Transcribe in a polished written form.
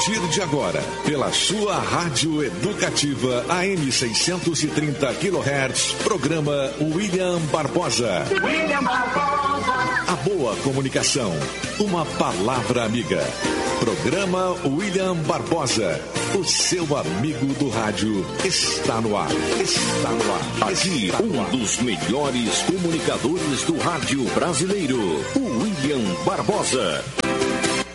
partir de agora, pela sua rádio educativa AM 630 kHz, programa William Barbosa. William Barbosa. A boa comunicação, uma palavra amiga. Programa William Barbosa. O seu amigo do rádio está no ar. Está no ar. Aqui, um dos melhores comunicadores do rádio brasileiro, o William Barbosa.